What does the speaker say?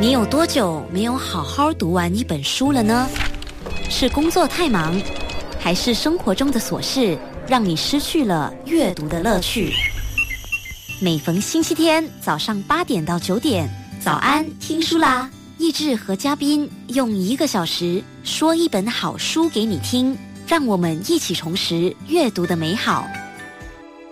你有多久没有好好读完一本书了呢？是工作太忙，还是生活中的琐事让你失去了阅读的乐趣？每逢星期天早上8点到9点，早安听书啦！奕志和嘉宾用1个小时说一本好书给你听，让我们一起重拾阅读的美好。